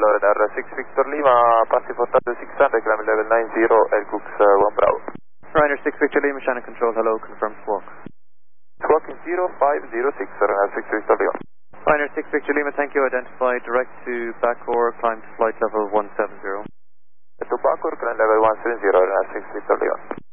hello radar 6 Victor Lima, passing for 600, climb level 90, Air Cooks 1 Bravo. Ryanair 6 Victor Lima, channel control, hello, confirmed squawk. Squawking 0506, Ryanair 6 Victor Lima. Ryanair 6 Victor Lima, thank you, identify direct to Bacor, climb to flight level 170. To Bacor, climb level 170, Ryanair 6 Victor Lima.